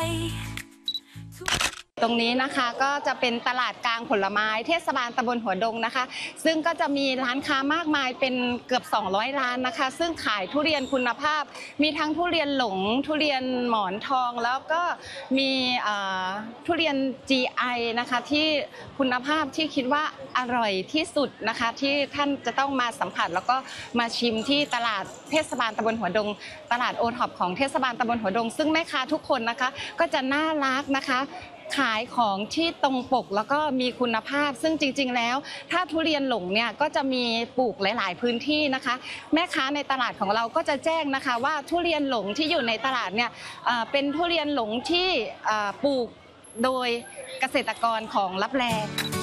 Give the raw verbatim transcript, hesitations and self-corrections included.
ตรงนี้นะคะก็จะเป็นตลาดกลางผลไม้เทศบาลตำบลหัวดงนะคะซึ่งก็จะมีร้านค้ามากมายเป็นเกือบสองร้อยร้านนะคะซึ่งขายทุเรียนคุณภาพมีทั้งทุเรียนหลงทุเรียนหมอนทองแล้วก็มีทุเรียน จี ไอ นะคะที่คุณภาพที่คิดว่าอร่อยที่สุดนะคะที่ท่านจะต้องมาสัมผัสแล้วก็มาชิมที่ตลาดเทศบาลตำบลหัวดงตลาดโอท็อปของเทศบาลตำบลหัวดงซึ่งแม่ค้าทุกคนนะคะก็จะน่ารักนะคะขายของที่ตรงปกแล้วก็มีคุณภาพซึ่งจริงๆแล้วถ้าทุเรียนหลงเนี่ยก็จะมีปลูกหลายๆพื้นที่นะคะแม่ค้าในตลาดของเราก็จะแจ้งนะคะว่าทุเรียนหลงที่อยู่ในตลาดเนี่ยเป็นทุเรียนหลงที่ปลูกโดยเกษตรกรของลับแล